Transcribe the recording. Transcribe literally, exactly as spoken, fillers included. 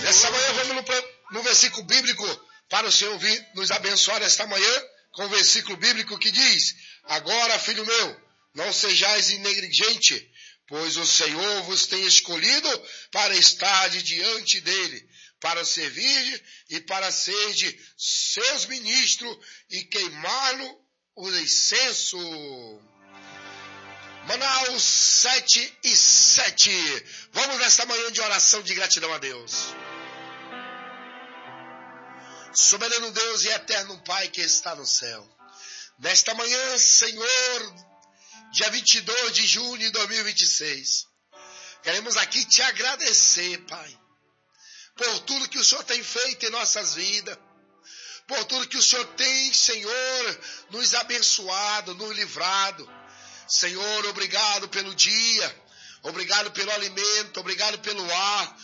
Nessa manhã vamos no, no versículo bíblico para o Senhor vir nos abençoar esta manhã com o versículo bíblico que diz: agora, filho meu, não sejais negligente, pois o Senhor vos tem escolhido para estar diante dele, para servir e para ser seus ministros e queimar-lo o incenso. Manaus sete e sete. Vamos nesta manhã de oração de gratidão a Deus. Soberano Deus e eterno Pai que está no céu, nesta manhã, Senhor, dia vinte e dois de junho de dois mil e vinte e seis, queremos aqui te agradecer, Pai, por tudo que o Senhor tem feito em nossas vidas, por tudo que o Senhor tem, Senhor, nos abençoado, nos livrado. Senhor, obrigado pelo dia, obrigado pelo alimento, obrigado pelo ar,